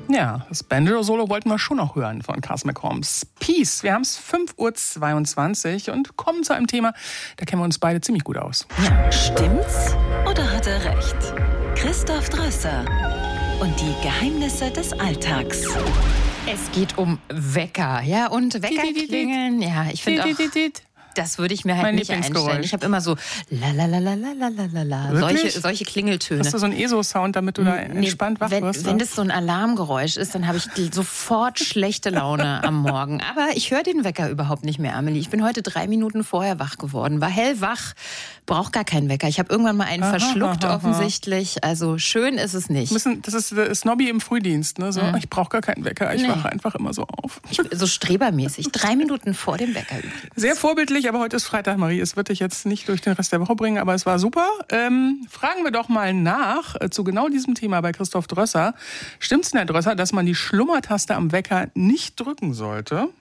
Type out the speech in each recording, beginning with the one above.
Ja, das Banjo-Solo wollten wir schon noch hören von Cass McCombs. Peace. Wir haben es 5:22 Uhr und kommen zu einem Thema, da kennen wir uns beide ziemlich gut aus. Ja, stimmt's oder hat er recht? Christoph Drösser und die Geheimnisse des Alltags. Es geht um Wecker, ja, und Wecker klingeln. Ja, ich finde auch, das würde ich mir halt nicht einstellen. Ich habe immer so solche Klingeltöne. Hast du so einen ESO-Sound, damit du da entspannt wach wirst? Wenn das so ein Alarmgeräusch ist, dann habe ich sofort schlechte Laune am Morgen. Aber ich höre den Wecker überhaupt nicht mehr, Amelie. Ich bin heute 3 Minuten vorher wach geworden, war hellwach, brauche gar keinen Wecker. Ich habe irgendwann mal einen verschluckt offensichtlich. Also schön ist es nicht. Das ist Snobby im Frühdienst. Ne? So, ich brauche gar keinen Wecker, ich wache einfach immer so auf. So strebermäßig, 3 Minuten vor dem Wecker übrigens. Sehr vorbildlich, aber heute ist Freitag, Marie. Es wird dich jetzt nicht durch den Rest der Woche bringen, aber es war super. Fragen wir doch mal nach zu genau diesem Thema bei Christoph Drösser. Stimmt's denn, Herr Drösser, dass man die Schlummertaste am Wecker nicht drücken sollte?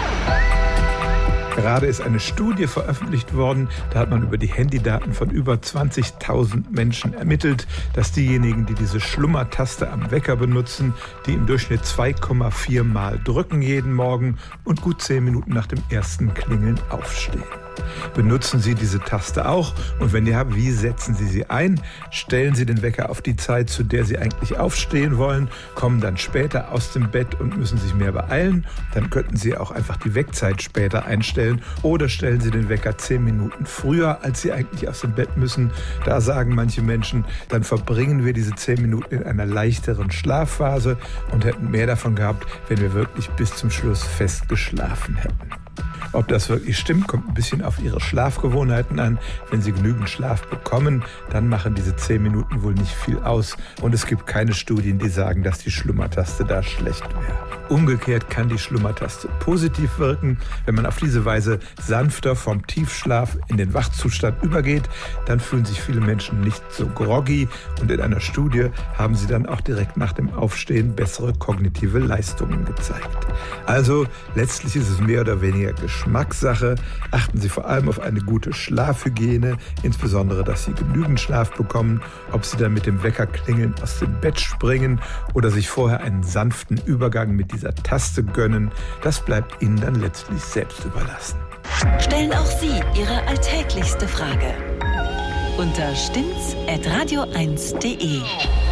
Gerade ist eine Studie veröffentlicht worden, da hat man über die Handydaten von über 20.000 Menschen ermittelt, dass diejenigen, die diese Schlummertaste am Wecker benutzen, die im Durchschnitt 2,4 Mal drücken jeden Morgen und gut 10 Minuten nach dem ersten Klingeln aufstehen. Benutzen Sie diese Taste auch? Und wenn ja, wie setzen Sie sie ein? Stellen Sie den Wecker auf die Zeit, zu der Sie eigentlich aufstehen wollen, kommen dann später aus dem Bett und müssen sich mehr beeilen. Dann könnten Sie auch einfach die Weckzeit später einstellen oder stellen Sie den Wecker 10 Minuten früher, als Sie eigentlich aus dem Bett müssen. Da sagen manche Menschen, dann verbringen wir diese 10 Minuten in einer leichteren Schlafphase und hätten mehr davon gehabt, wenn wir wirklich bis zum Schluss fest geschlafen hätten. Ob das wirklich stimmt, kommt ein bisschen auf Ihre Schlafgewohnheiten an. Wenn Sie genügend Schlaf bekommen, dann machen diese 10 Minuten wohl nicht viel aus. Und es gibt keine Studien, die sagen, dass die Schlummertaste da schlecht wäre. Umgekehrt kann die Schlummertaste positiv wirken. Wenn man auf diese Weise sanfter vom Tiefschlaf in den Wachzustand übergeht, dann fühlen sich viele Menschen nicht so groggy. Und in einer Studie haben sie dann auch direkt nach dem Aufstehen bessere kognitive Leistungen gezeigt. Also letztlich ist es mehr oder weniger Geschmackssache. Achten Sie vor allem auf eine gute Schlafhygiene, insbesondere, dass Sie genügend Schlaf bekommen. Ob Sie dann mit dem Wecker klingeln aus dem Bett springen oder sich vorher einen sanften Übergang mit dieser Taste gönnen, das bleibt Ihnen dann letztlich selbst überlassen. Stellen auch Sie Ihre alltäglichste Frage unter stimmt's@radio1.de.